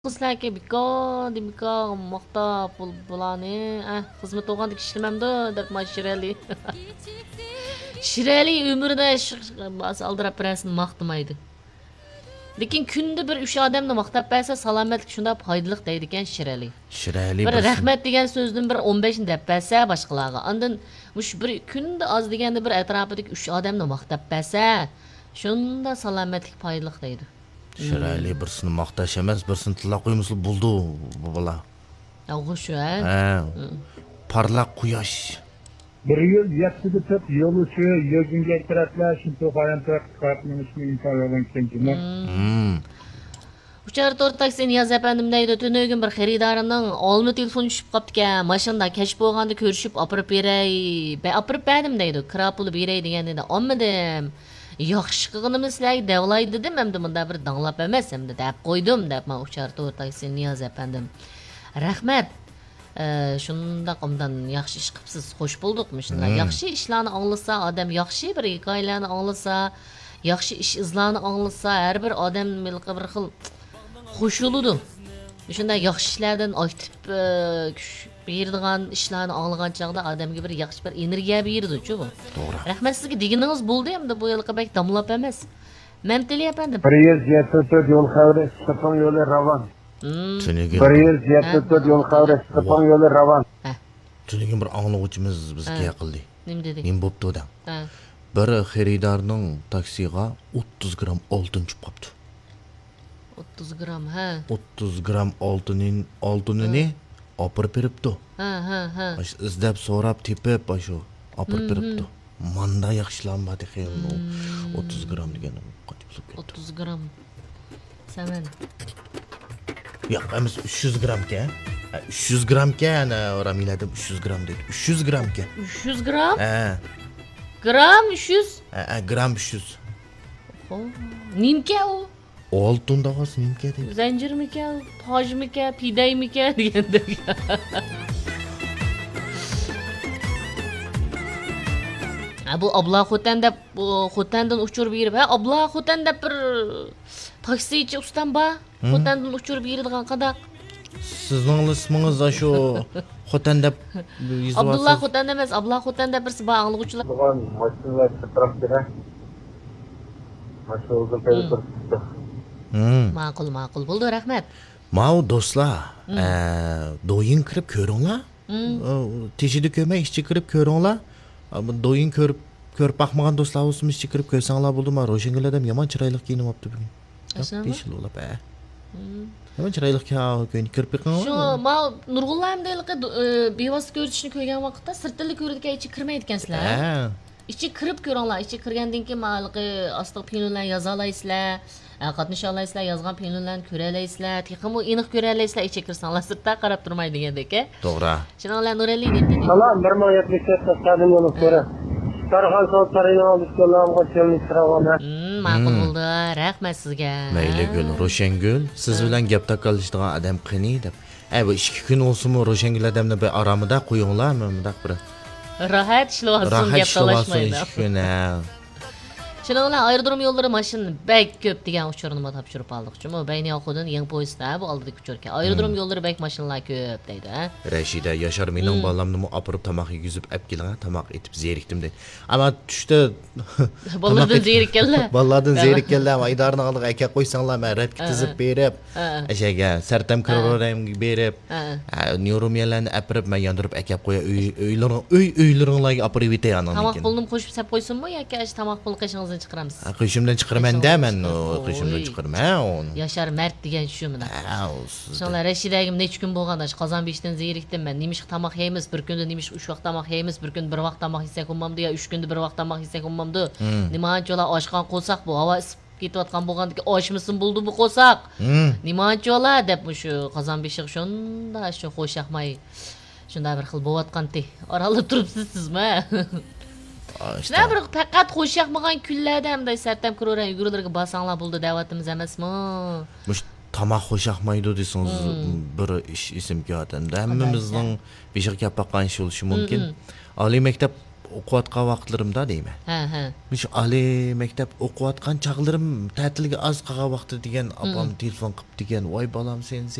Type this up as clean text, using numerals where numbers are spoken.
Sizlarga bika moqta bularni xizmat o'g'anda ishlamamdi deb Shirali. Shirali umrida aldirab birasini maqtamaydi. Lekin kunda bir 3 odamni maqtab bersa salomatlik shunda foydali deydi ekan Shirali. Shirali bir rahmat degan so'zdan bir 15 ni deb bersa boshqalarga. Ondan mush bir kunda oz deganda bir atrofidagi 3 odamni maqtab bersa shunda salomatlik foydali deydi. Shirali birsini maqtash emas, birsini tilla qo'ymasa bo'ldi bu bola. O'g'shu Parlaq quyosh. 174 yo'lovchi yo'lga taraflar shu qo'yantaq qatnashni imkoniyatini kenjimi. Uçar taksi Niyaz efendim deydi. Tünögün bir xeridarımның olma telefon düşüp qaptı ki maşında keş boğanda görüşüp apırıp berey. Ben apırıp berdim deydi. Kira pulu berey degen dedi. Olmadım. Yaxşı qığınımı sizlerge devlay dedim. Hem de bunda bir danlap emas. Hem de dep koydum dep ma uçar taksi Niyaz efendim. Rahmet. Şunda qımdan yaxşı iş qıpsız hoş buldukmuş. Yaxşı işlerini anlasa adam yaxşı bir hikayelerini anlasa yaxşı iş izlerini anlasa her bir adam milqi bir xil hoş oludu. Şunda yaxşı işlerden aktif berdiğen işlerini anlagan çağda adamga bir yaxşı bir energiya berdi şu bu. Doğru. Rahmet sizge degeniniz buldu hem de bu yılqı bek damlap emas. Memteli efendim. 174 yo'l xavri Stefan yo'li Ravan. 174 yo'l xavri Stefan yo'li Ravan. Tünögün bir anlıqçımız bizga yaqildi. Nim dedi? Men bo'pti odam. Bir xeridarning taksiga 30 gram oltin tushib qopti. 30 gram 30 gram oltinini opirib beribdi. Izlab so'rab tepib shu opirib beribdi. Manda yaxshilanmadi xeyr. 30 gram degan qancha pul ketdi? 30 gram. Saman. Yo'q, emas 300 gramga. 300 gramga ana Ramiladim 300 gram dedi. 300 gramga. 300 gram? Gram 300? Gram 300. Nimke o? Oltin davos nimke dedi. Zincirmikan, tojmikan, pidaymikan degandek. Bu abla xo'tan deb xo'tandan uchirib berib, abla xo'tan deb bir taksichi ustam ba, xo'tandan uchirib beradigan qadaq. Sizning ismingiz shu xo'tan deb yozib Abdullah xo'tan emas, abla xo'tan deb birsi ba anglag'uvchilar. Bugun mashinalar chiqaribdi. Mashinalar kelib Ma'qul bo'ldi, rahmat. Mau do'stlar, do'yin kirib ko'ringlar. Teshida ko'rmay ishchi kirib ko'ringlar. Do'yin ko'rib baxmagan do'stlar bo'lsin, ishchi kirib ko'rsanglar bo'ldi. Men Roshanguladam yomon chiroyli kiyinibdi bugun. 5 yil bo'lib. Yomon chiroyli kirib yiqing. Shu ma Nurg'ullar ham deyilqi bevosita ko'rishni ko'rgan vaqtda sirtili ko'radigan ichi kirmaydi ekansizlar. İçi kirib ko'ringlar. İçi kirgandan keyin ma'lqi ostiq pinlarni yoza olaysizlar. Qatnasha olaysizlar, yozgan pinlarni ko'ra olaysizlar. Texmi aniq ko'ra olaysizlar, ichi kirsanglar sirtdan qarab turmaydi degandek. To'g'ri. Shuninglar Nurali dedi. Salam, 177 taxtadan yo'l ko'ra. Tarxon so'zlarini olib kelganimga kelishtiravaman. Ma'qul bo'ldi. Rahmat sizga. Maylagul, Roshangul, siz bilan gap taqalishdigan odam qani deb. Bu 2 kun olsunmi Roshangul odamni bir oromida qo'yinglar, mundaq bir. Rahat ishlayapsiz, gap talashmaydi. Şuninglar aerodrom yo'llari mashin bek ko'p degan uchurni topshirib oldik. Chunki Bayni Oxudun yangi poyezdda bu oldidagi uchurga. Aerodrom yo'llari bek mashinlar ko'p deydi. Rashida Yashar mening bolamni opirib tomoq yegizib olib kelgan, tomoq etib zerikdim deydi. Ammo tushda bolalardan zerikkanlar. Bolalardan zerikkanlar, aydarni oldiga aka qo'ysanglar, men rapga tizib berib, ashaga sartam kiroram berib, neuromiyalarni apirib, men yondirib akab qo'ya uylaringlarga opirib etaman. Tomoq pulni qo'shib sap qo'ysinmi yoki tomoq pul qishingizni chiqaramiz? Qishimdan chiqarmanda men qishimdan chiqarman. Yashar mard degan shu mana. Shunlar Rashidagim nech kun bo'lganda Qozon 5dan zerikdim men. Nimish tomoq yeymiz, bir kunda nimish 3 vaqt tomoq yeymiz, bir kun bir vaqt tomoq yesak bo'lmamdi yo 3 kunda bir vaqt tomoq yesak bo'lmamdi. Nimaancholar oshqon qo'lsaq bu havo isib ketayotgan bo'lgandiki oshmisin bo'ldi bu qo'lsaq. Nimaancholar deb shu Qozon 5 shunda shu xo'shaqmay shunda bir xil bo'layotgandi. Oralib turibsiz sizmi? Shuna bir faqat xo'shaqmagan kunlarda hamda sartam kiroran yugurlarga basanglar bo'ldi da'vatimiz emasmi? Mush tomoq xo'shaqmaydi desangiz bir ish esimga keldi. Hammamizning beshik gap baqqan bo'lishi mumkin. Oliy maktab o'qiyotgan vaqtlarimda deyman. Ha. Shu ali maktab o'qiyotgan chaqlarim ta'tilga az qolgan vaqtda degan opam telefon qilib degan, voy bolam sen